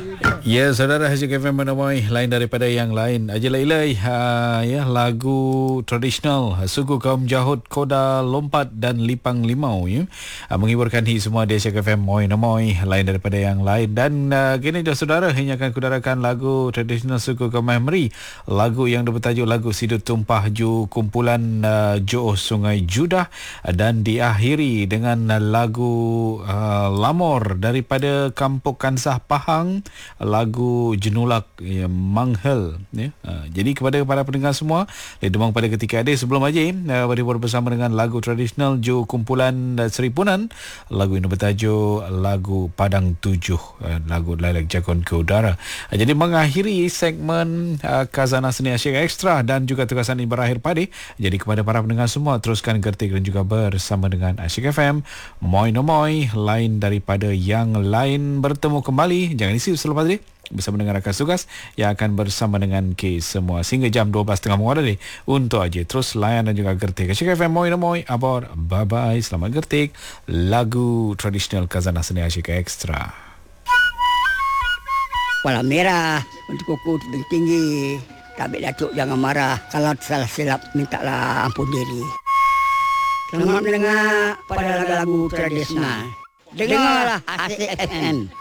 Ya, saudara, Haji FM menemui lain daripada yang lain. Ajalai ya, lagu tradisional suku kaum Jahut, Koda, Lompat dan Lipang Limau ya. Menghiburkan semua di Haji FM menemui lain daripada yang lain. Dan kini dah saudara, ini akan kudarakan lagu tradisional suku kaum Mahmeri. Lagu yang bertajuk lagu Sidut Tumpah Ju kumpulan Jo'oh Sungai Judah, dan diakhiri dengan lagu Lamor daripada Kampung Kansah Pahang, lagu Jenulak ya, Manghel ya. Jadi kepada para pendengar semua di Demang pada ketika ada, sebelum aja berhibur bersama dengan lagu tradisional Jo kumpulan Seri Punan, lagu ini bertajuk lagu Padang Tujuh, lagu Lailak Jakun ke Udara. Jadi mengakhiri segmen Khazanah Seni Asyik Ekstra dan juga tugasan ini berakhir pada. Jadi kepada para pendengar semua, teruskan gertik dan juga bersama dengan Asyik FM Moi Nomoi, lain daripada yang lain. Bertemu kembali, jangan isi selepas ini bersama dengan rakan tugas yang akan bersama dengan semua sehingga jam 12.30 malam tadi. Untuk aja terus layan dan juga gertik Asyik FM Moi Nomoi abor. Bye bye, selamat gertik lagu tradisional Khazanah Seni Asyik Ekstra. Kepala merah untuk kuku tinggi. Tabik Datuk jangan marah. Kalau salah silap mintalah ampun diri. Selamat mendengar pada lagu-lagu tradisional. Dengarlah Asyik FM.